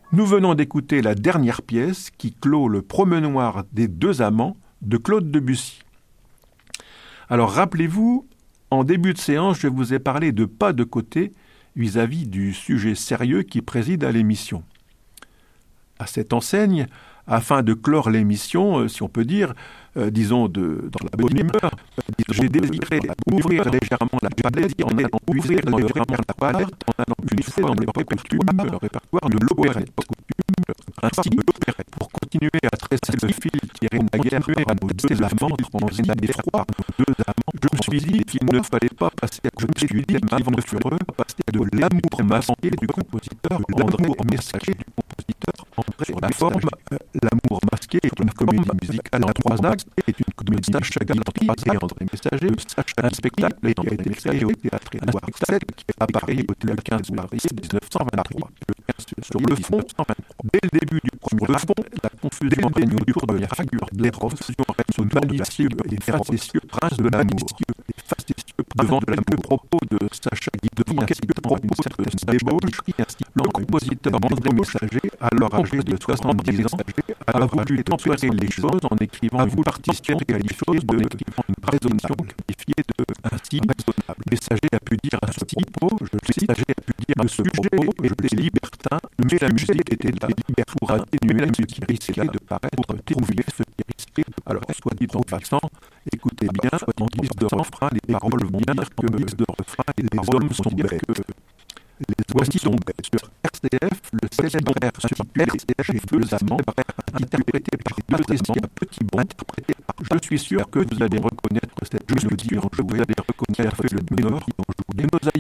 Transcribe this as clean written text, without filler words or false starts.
Nous venons d'écouter la dernière pièce qui clôt le promenoir des deux amants de Claude Debussy. Alors rappelez-vous, en début de séance, je vous ai parlé de pas de côté vis-à-vis du sujet sérieux qui préside à l'émission. À cette enseigne, afin de clore l'émission, si on peut dire, dans la bonne humeur, j'ai désiré ouvrir légèrement la palette en allant puiser légèrement la palette en allant puiser dans le répertoire de l'opérette. Ainsi, pour continuer à tresser le fil qui irait naguère à nos deux amants transis d'effroi, je me suis dit qu'il ne fallait pas passer à côté du thème aventureux de l'amour masqué du compositeur André Messager. Sur la forme, l'amour masqué est une comédie musicale en 3 actes, est une comédie Sacha Guitry et André Messager, un spectacle qui a été créé au théâtre Édouard VII, qui est à Paris le 15 avril 1923. Sur le fond, dès le début du premier acte, la confusion règne autour de la figure d'Eros, ce malicieux et facétieux prince de l'amour. Devant le propos de Sacha Guitry ainsi que le propos de certaines débauches, le compositeur André Messager, alors âgé de 70 ans, a voulu tempérer les choses en écrivant une partition qualifiée de résolution qualifiée de ainsi raisonnable. Messager a pu dire à ce propos, je cite, le sujet était libertin, mais la musique était là pour atténuer ce qui risquait de paraître trouver ce qui risquait. Alors, soit dit en passant, écoutez bien, en guise de refrain, les paroles vont bien dire que de refrain, les hommes sont bêtes. Voici donc sur RCF, le célèbre air subtil chez deux amants, interprété par Patricia Petitbon. Je suis sûr que vous allez reconnaître cette mélodie, vous allez reconnaître le bonheur qui en joue.